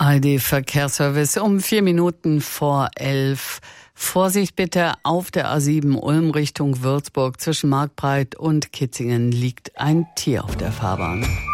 ARD Verkehrsservice um 4 Minuten vor 11. Vorsicht bitte, auf der A7 Ulm Richtung Würzburg zwischen Markbreit und Kitzingen liegt ein Tier auf der Fahrbahn.